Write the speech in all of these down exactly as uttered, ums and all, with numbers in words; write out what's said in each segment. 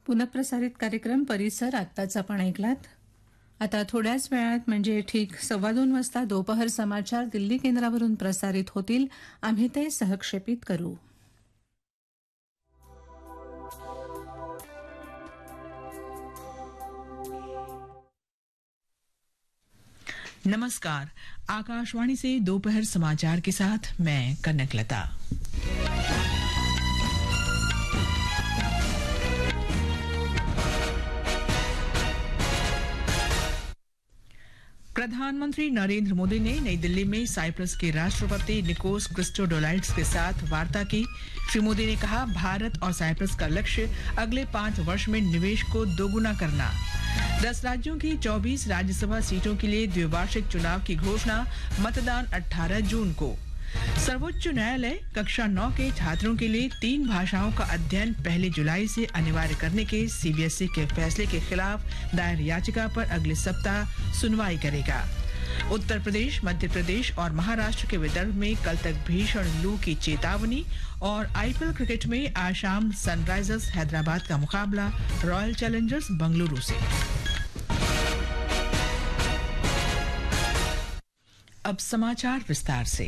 पुनःप्रसारित कार्यक्रम परिसर आत्ताच आपण ऐकलात. आता थोड्याच वेळात म्हणजे ठीक सव्वा दोन वाजता दोपहर समाचार दिल्ली केंद्रावरून प्रसारित होतील. आम्ही ते सहक्षेपित करू. नमस्कार, आकाशवाणी से दोपहर समाचार के साथ मैं कनकलता. प्रधानमंत्री नरेंद्र मोदी ने नई दिल्ली में साइप्रस के राष्ट्रपति निकोस क्रिस्टोडोलाइड्स के साथ वार्ता की. श्री मोदी ने कहा, भारत और साइप्रस का लक्ष्य अगले पांच वर्ष में निवेश को दोगुना करना. दस राज्यों की चौबीस राज्यसभा सीटों के लिए द्विवार्षिक चुनाव की घोषणा. मतदान अठारह जून को. सर्वोच्च न्यायालय कक्षा नौ के छात्रों के लिए तीन भाषाओं का अध्ययन पहली जुलाई से अनिवार्य करने के सीबीएसई के फैसले के खिलाफ दायर याचिका पर अगले सप्ताह सुनवाई करेगा. उत्तर प्रदेश, मध्य प्रदेश और महाराष्ट्र के विदर्भ में कल तक भीषण लू की चेतावनी. और आईपीएल क्रिकेट में आज शाम सनराइजर्स हैदराबाद का मुकाबला रॉयल चैलेंजर्स बेंगलुरु से. अब समाचार विस्तार से.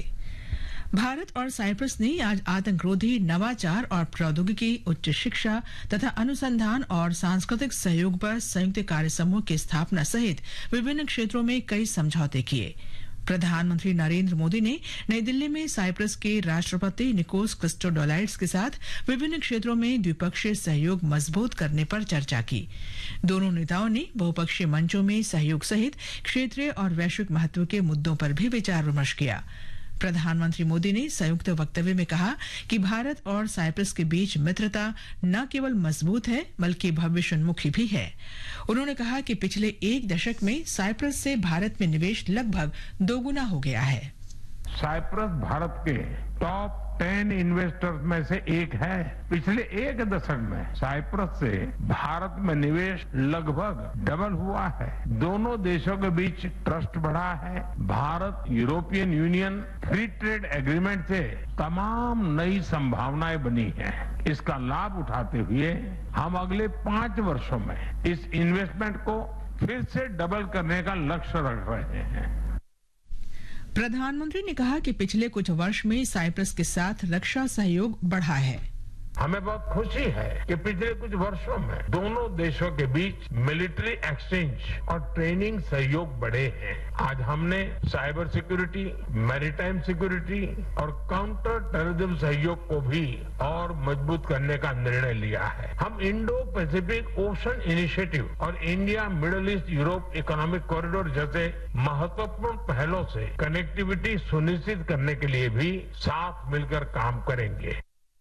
भारत और साइप्रस ने आज आतंकरोधी, नवाचार और प्रौद्योगिकी, उच्च शिक्षा तथा अनुसंधान और सांस्कृतिक सहयोग पर संयुक्त कार्य समूह की स्थापना सहित विभिन्न क्षेत्रों में कई समझौते किए. प्रधानमंत्री नरेंद्र मोदी ने नई दिल्ली में साइप्रस के राष्ट्रपति निकोस क्रिस्टोडोलाइड्स के साथ विभिन्न क्षेत्रों में द्विपक्षीय सहयोग मजबूत करने पर चर्चा की. दोनों नेताओं ने बहुपक्षीय मंचों में सहयोग सहित क्षेत्रीय और वैश्विक महत्व के मुद्दों पर भी विचार विमर्श किया. प्रधानमंत्री मोदी ने संयुक्त वक्तव्य में कहा कि भारत और साइप्रस के बीच मित्रता न केवल मजबूत है बल्कि भविष्योन्मुखी भी है. उन्होंने कहा कि पिछले एक दशक में साइप्रस से भारत में निवेश लगभग दोगुना हो गया है. साइप्रस भारत के टॉप टेन इन्वेस्टर्स में से एक है. पिछले एक दशक में साइप्रस से भारत में निवेश लगभग डबल हुआ है. दोनों देशों के बीच ट्रस्ट बढ़ा है. Bharat European union free trade agreement से तमाम नई संभावनाएं बनी हैं. इसका लाभ उठाते हुए हम अगले पांच वर्षों में इस इन्वेस्टमेंट को फिर से डबल करने का लक्ष्य रख रहे हैं. प्रधानमंत्री ने कहा कि पिछले कुछ वर्ष में साइप्रस के साथ रक्षा सहयोग बढ़ा है. हमें बहुत खुशी है कि पिछले कुछ वर्षों में दोनों देशों के बीच मिलिट्री एक्सचेंज और ट्रेनिंग सहयोग बढ़े हैं. आज हमने साइबर सिक्योरिटी, मैरीटाइम सिक्योरिटी और काउंटर टेररिज्म सहयोग को भी और मजबूत करने का निर्णय लिया है. हम इंडो पैसिफिक ओशन इनिशिएटिव और India middle east Europe economic corridor जैसे महत्वपूर्ण पहलों से कनेक्टिविटी सुनिश्चित करने के लिए भी साथ मिलकर काम करेंगे.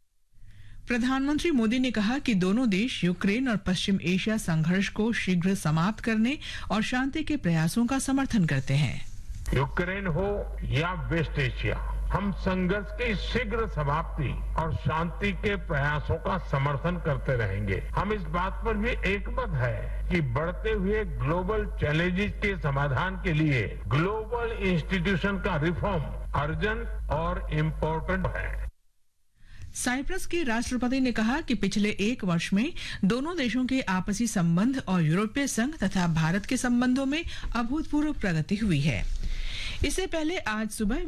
प्रधानमंत्री मोदी ने कहा कि दोनों देश यूक्रेन और पश्चिम एशिया संघर्ष को शीघ्र समाप्त करने और शांति के प्रयासों का समर्थन करते हैं. यूक्रेन हो या वेस्ट एशिया, हम संघर्ष की शीघ्र समाप्ति और शांति के प्रयासों का समर्थन करते रहेंगे. हम इस बात पर भी एकमत है कि बढ़ते हुए ग्लोबल चैलेंजेस के समाधान के लिए ग्लोबल इंस्टीट्यूशन का रिफॉर्म अर्जेंट और इम्पोर्टेंट है. साइप्रस के राष्ट्रपति ने कहा कि पिछले एक वर्ष में दोनों देशों के आपसी संबंध और यूरोपीय संघ तथा भारत के संबंधों में अभूतपूर्व प्रगति हुई है. इससे पहले आज सुबह